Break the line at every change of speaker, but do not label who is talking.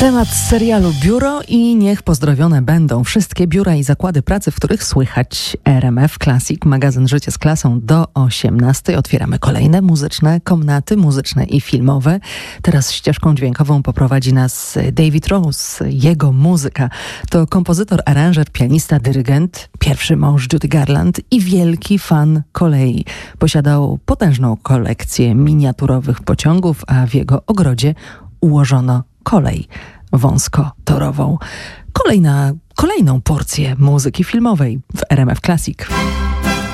Temat serialu Biuro i niech pozdrowione będą wszystkie biura i zakłady pracy, w których słychać RMF Classic, magazyn Życie z klasą do 18. Otwieramy kolejne muzyczne komnaty, muzyczne i filmowe. Teraz ścieżką dźwiękową poprowadzi nas David Rose. Jego muzyka to kompozytor, aranżer, pianista, dyrygent, pierwszy mąż Judy Garland i wielki fan kolei. Posiadał potężną kolekcję miniaturowych pociągów, a w jego ogrodzie ułożono kolej wąskotorową. Kolejną porcję muzyki filmowej w RMF Classic.